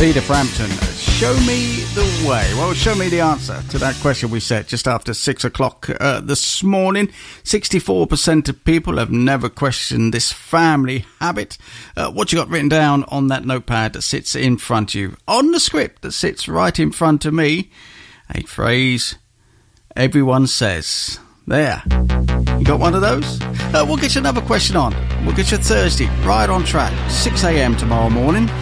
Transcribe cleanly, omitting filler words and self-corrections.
Peter Frampton, show me the way. Well, show me the answer to that question we set just after 6 o'clock this morning. 64% of people have never questioned this family habit. What you got written down on that notepad that sits in front of you? On the script that sits right in front of me, a phrase everyone says. There. You got one of those? We'll get you another question on. We'll get you Thursday right on track. 6 a.m. tomorrow morning.